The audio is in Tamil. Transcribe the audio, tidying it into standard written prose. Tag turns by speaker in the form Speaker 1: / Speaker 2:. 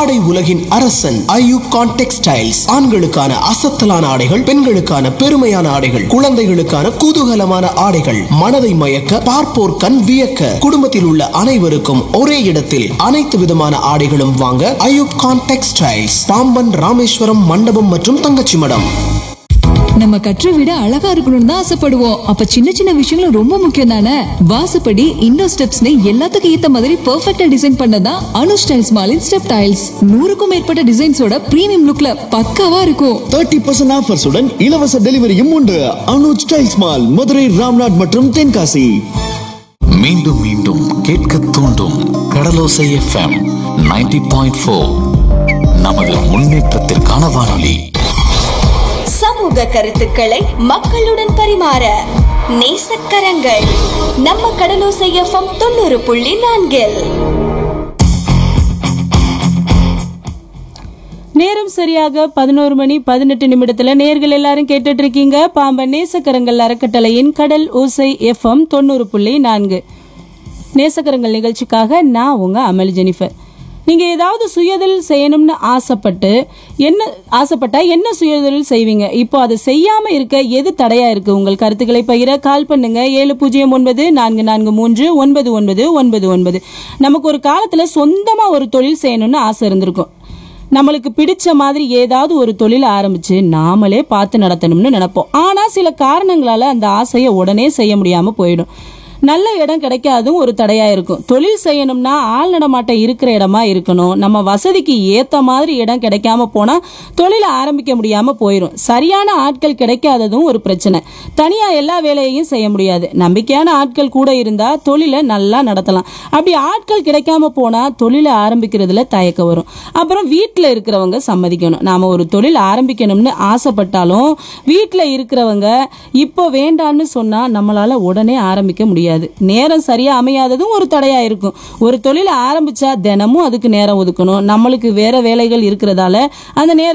Speaker 1: ஆடை உலகின் அரசன் ஐயூப் கான் டெக்ஸ்டைல்ஸ். ஆண்களுக்கான அசத்தலான ஆடைகள், பெண்களுக்கான பெருமையான ஆடைகள், குழந்தைகளுக்கான குதூகலமான ஆடைகள், மனதை மயக்க பார்ப்போர் கண் வியக்க, குடும்பத்தில் உள்ள அனைவருக்கும் ஒரே இடத்தில் அனைத்து விதமான ஆடைகளும் வாங்க ஐயூப் கான் டெக்ஸ்டைல்ஸ், பாம்பன், ராமேஸ்வரம், மண்டபம் மற்றும் தங்கச்சி மடம்.
Speaker 2: நம்ம கற்ற விட அழகா இருக்கணும்னு தான் ஆசைப்படுவோம். அப்ப சின்ன சின்ன விஷயங்களும் ரொம்ப முக்கியம் தானே. வாசப்படி, இண்டோ ஸ்டெப்ஸ்னு எல்லாத்துக்கும் ஏத்த மாதிரி பெர்ஃபெக்ட்டா டிசைன் பண்ணதான் அனு ஸ்டைல்ஸ் மாலின் ஸ்டெப் டைல்ஸ். 100க்கும் மேற்பட்ட டிசைன்ஸோட பிரீமியம் லுக்ல பக்காவா இருக்கும்.
Speaker 3: 30% ஆஃபர்ஸுடன் இலவச டெலிவரியும் உண்டு. அனு ஸ்டைல்ஸ் மால், மதுரை, ராம்நாட் மற்றும் தென்காசி.
Speaker 4: மீண்டும் மீண்டும் கேட்க தூண்டும் கடலோசை எஃப்எம் 90.4. நமது முன்னேற்றத்திற்கான வானொலி.
Speaker 5: சமூக கருத்துக்களை மக்களுடன் பரிமாற நேசக்கரங்கள். நம்ம கடலோசை எஃப்எம் 90.4.
Speaker 6: நேரம் சரியாக 11:18 நேயர்கள் எல்லாரும் கேட்டுட்டு இருக்கீங்க பாம்பன் நேசக்கரங்கள் அறக்கட்டளையின் கடல் ஓசை எஃப்எம் 90.4 நேசக்கரங்கள் நிகழ்ச்சிக்காக நான் உங்க அமல் ஜெனிஃபர். நீங்க ஏதாவது சுயதொழில் செய்யணும்னு ஆசைப்பட்டா என்ன சுயதொழில் செய்வீங்க? இப்போ அதை செய்யாம இருக்க எது தடையா இருக்கு? உங்கள் கருத்துக்களை பகிர கால் பண்ணுங்க 7094449999. நமக்கு ஒரு காலத்துல சொந்தமா ஒரு தொழில் செய்யணும்னு ஆசை இருந்திருக்கும். நம்மளுக்கு பிடிச்ச மாதிரி ஏதாவது ஒரு தொழில் ஆரம்பிச்சு நாமளே பார்த்து நடத்தணும்னு நினைப்போம். ஆனா சில காரணங்களால அந்த ஆசையை உடனே செய்ய முடியாம போயிடும். நல்ல இடம் கிடைக்காதும் ஒரு தடையா இருக்கும். தொழில் செய்யணும்னா ஆள் நடமாட்டம் இருக்கிற இடமா இருக்கணும். நம்ம வசதிக்கு ஏத்த மாதிரி இடம் கிடைக்காம போனா தொழிலை ஆரம்பிக்க முடியாம போயிடும். சரியான ஆட்கள் கிடைக்காததும் ஒரு பிரச்சனை. தனியா எல்லா வேலையையும் செய்ய முடியாது. நம்பிக்கையான ஆட்கள் கூட இருந்தா தொழிலை நல்லா நடத்தலாம். அப்படி ஆட்கள் கிடைக்காம போனா தொழிலை ஆரம்பிக்கிறதுல தயக்கம் வரும். அப்புறம் வீட்டுல இருக்கிறவங்க சம்மதிக்கணும். நாம ஒரு தொழில் ஆரம்பிக்கணும்னு ஆசைப்பட்டாலும் வீட்டுல இருக்கிறவங்க இப்போ வேண்டான்னு சொன்னா நம்மளால உடனே ஆரம்பிக்க முடியாது. நேரம் சரியா அமையாததும் ஒரு தடையா இருக்கும். ஒரு தொழிலை ஆரம்பிச்சா தினமும் அதுக்கு நேரம் ஒதுக்கணும். நம்மளுக்கு வேற வேலைகள் இருக்கிறதால அந்த நேரம்